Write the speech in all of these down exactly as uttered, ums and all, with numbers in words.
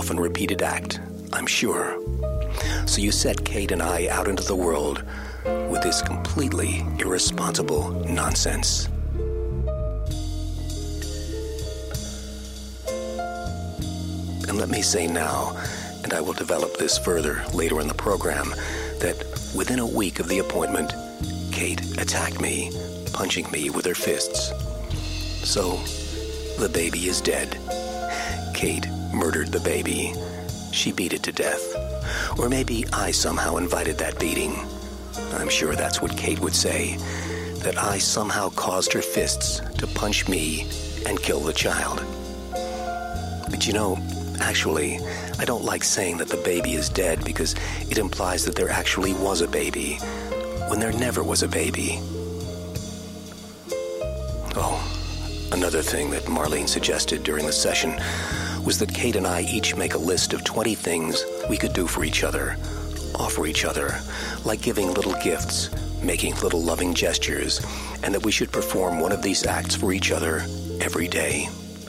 often repeated act, I'm sure. So you set Kate and I out into the world with this completely irresponsible nonsense. And let me say now, and I will develop this further later in the program, that within a week of the appointment, Kate attacked me, punching me with her fists. So, the baby is dead. Kate murdered the baby. She beat it to death. Or maybe I somehow invited that beating. I'm sure that's what Kate would say, that I somehow caused her fists to punch me and kill the child. But you know, actually, I don't like saying that the baby is dead because it implies that there actually was a baby, when there never was a baby. Oh, another thing that Marlene suggested during the session was that Kate and I each make a list of twenty things we could do for each other, offer each other, like giving little gifts, making little loving gestures, and that we should perform one of these acts for each other every day.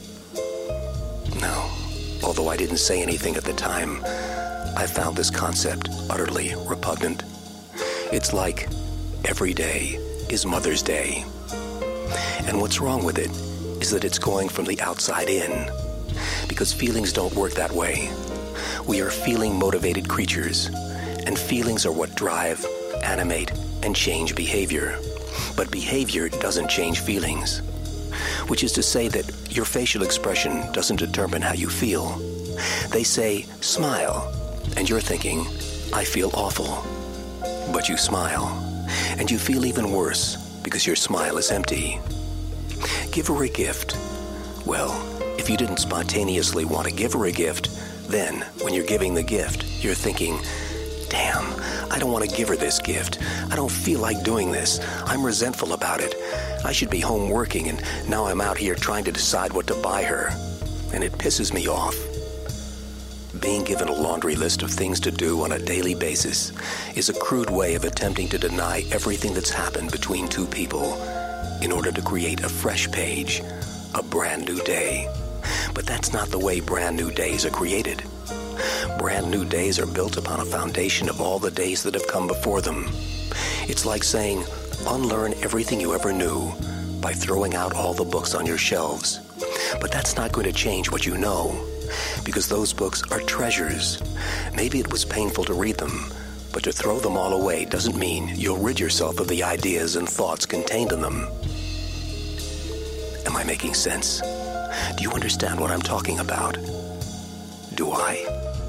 Now, although I didn't say anything at the time, I found this concept utterly repugnant. It's like every day is Mother's Day. And what's wrong with it is that it's going from the outside in, because feelings don't work that way. We are feeling-motivated creatures, and feelings are what drive, animate, and change behavior. But behavior doesn't change feelings, which is to say that your facial expression doesn't determine how you feel. They say, smile, and you're thinking, I feel awful. But you smile, and you feel even worse because your smile is empty. Give her a gift. Well, if you didn't spontaneously want to give her a gift, then when you're giving the gift, you're thinking, damn, I don't want to give her this gift. I don't feel like doing this. I'm resentful about it. I should be home working, and now I'm out here trying to decide what to buy her. And it pisses me off. Being given a laundry list of things to do on a daily basis is a crude way of attempting to deny everything that's happened between two people in order to create a fresh page, a brand new day. But that's not the way brand new days are created. Brand new days are built upon a foundation of all the days that have come before them. It's like saying, unlearn everything you ever knew by throwing out all the books on your shelves. But that's not going to change what you know, because those books are treasures. Maybe it was painful to read them, but to throw them all away doesn't mean you'll rid yourself of the ideas and thoughts contained in them. Am I making sense? Do you understand what I'm talking about? Do I?